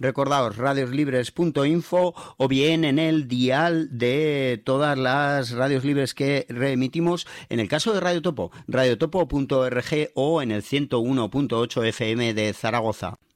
Recordaos, radioslibres.info o bien en el dial de todas las radios libres que reemitimos. En el caso de Radio Topo, radiotopo.org o en el 101.8 FM de Zaragoza.